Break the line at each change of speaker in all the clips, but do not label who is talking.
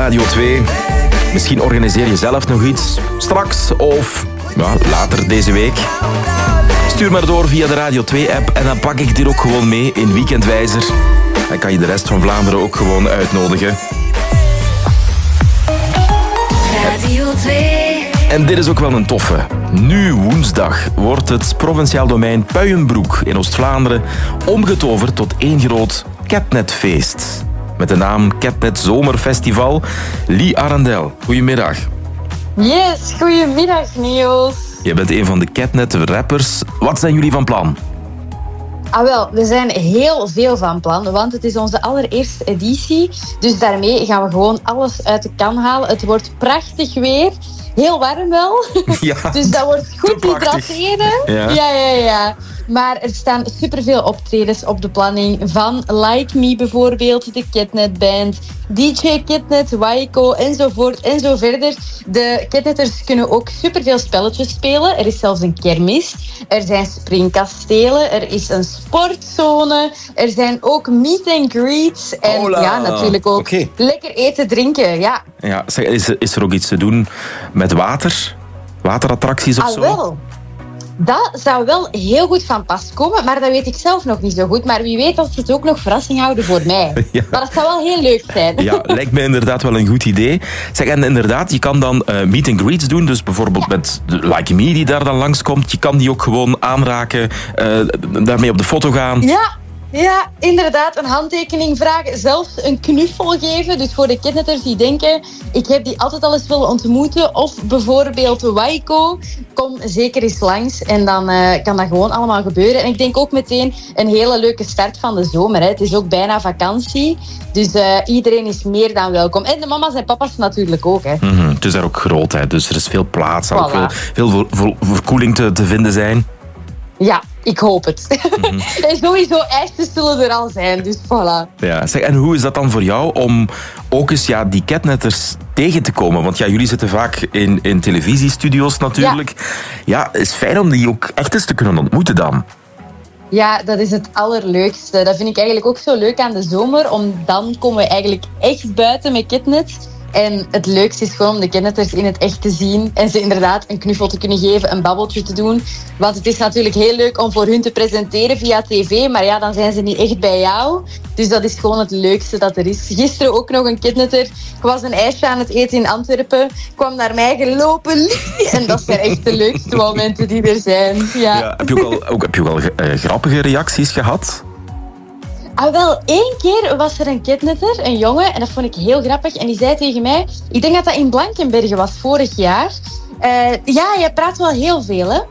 Radio 2. Misschien organiseer je zelf nog iets. Straks of later deze week. Stuur maar door via de Radio 2-app en dan pak ik dit ook gewoon mee in Weekendwijzer. Dan kan je de rest van Vlaanderen ook gewoon uitnodigen.
Radio 2.
En dit is ook wel een toffe. Nu woensdag wordt het provinciaal domein Puijenbroek in Oost-Vlaanderen omgetoverd tot één groot Catnetfeest. Met de naam Catnet Zomerfestival. Lie Arendel, goedemiddag.
Yes, goedemiddag Niels.
Je bent een van de Catnet-rappers. Wat zijn jullie van plan?
Wel, we zijn heel veel van plan, want het is onze allereerste editie. Dus daarmee gaan we gewoon alles uit de kan halen. Het wordt prachtig weer. Heel warm wel.
Ja,
dus dat wordt goed hydrateren. Ja. Maar er staan superveel optredens op de planning. Van Like Me bijvoorbeeld, de Catnet Band, DJ Catnet, Waiko enzovoort en zo verder. De Catnetters kunnen ook superveel spelletjes spelen. Er is zelfs een kermis. Er zijn springkastelen. Er is een sportzone. Er zijn ook meet and greets. En ja, natuurlijk ook lekker eten, drinken. Ja.
Zeg, is er ook iets te doen met water? Waterattracties of zo?
Wel. Dat zou wel heel goed van pas komen, maar dat weet ik zelf nog niet zo goed. Maar wie weet dat ze het ook nog verrassing houden voor mij. Ja. Maar dat zou wel heel leuk zijn. Ja,
lijkt me inderdaad wel een goed idee. Zeg, en inderdaad, je kan dan meet and greets doen. Dus bijvoorbeeld met Like Me die daar dan langskomt. Je kan die ook gewoon aanraken, daarmee op de foto gaan.
Ja, inderdaad. Een handtekening vragen. Zelfs een knuffel geven. Dus voor de Catnetters die denken, ik heb die altijd al eens willen ontmoeten. Of bijvoorbeeld Waiko. Kom zeker eens langs. En dan kan dat gewoon allemaal gebeuren. En ik denk ook meteen een hele leuke start van de zomer. Hè. Het is ook bijna vakantie. Dus iedereen is meer dan welkom. En de mama's en papa's natuurlijk ook. Hè.
Het is daar ook groot. Hè. Dus er is veel plaats. Er zal ook veel verkoeling te vinden zijn.
Ja, ik hoop het. En sowieso ijsjes zullen er al zijn, dus voilà.
Ja, zeg, en hoe is dat dan voor jou om ook eens die Catnetters tegen te komen? Want jullie zitten vaak in televisiestudio's natuurlijk. Ja, het is fijn om die ook echt eens te kunnen ontmoeten dan.
Ja, dat is het allerleukste. Dat vind ik eigenlijk ook zo leuk aan de zomer. Dan komen we eigenlijk echt buiten met Catnet. En het leukste is gewoon om de Catnetters in het echt te zien. En ze inderdaad een knuffel te kunnen geven, een babbeltje te doen. Want het is natuurlijk heel leuk om voor hun te presenteren via tv. Maar ja, dan zijn ze niet echt bij jou. Dus dat is gewoon het leukste dat er is. Gisteren ook nog een Catnetter. Ik was een ijsje aan het eten in Antwerpen. Kwam naar mij gelopen. En dat zijn echt de leukste momenten die er zijn. Ja.
Heb je ook al grappige reacties gehad?
Wel, 1 keer was er een Catnetter, een jongen, en dat vond ik heel grappig. En die zei tegen mij, ik denk dat dat in Blankenberge was vorig jaar. Jij praat wel heel veel, hè?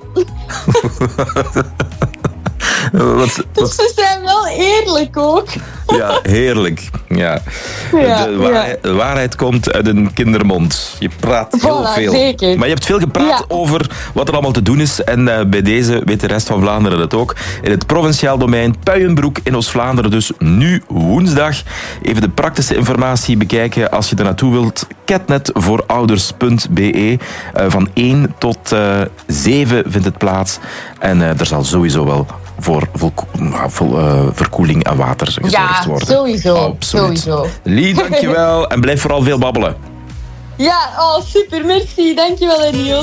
Dus ze zijn wel eerlijk ook.
Ja, heerlijk. Ja. De waarheid komt uit een kindermond. Je praat heel veel.
Zeker.
Maar je hebt veel gepraat over wat er allemaal te doen is. En bij deze weet de rest van Vlaanderen het ook. In het provinciaal domein Puijenbroek in Oost-Vlaanderen. Dus nu woensdag. Even de praktische informatie bekijken als je er naartoe wilt. Catnetvoorouders.be. Van 1 tot 7 vindt het plaats. En er zal sowieso wel voor verkoeling en water gezorgd worden.
Sowieso.
Absoluut. Lie, dankjewel. En blijf vooral veel babbelen.
Ja, super. Merci. Dankjewel, Niels.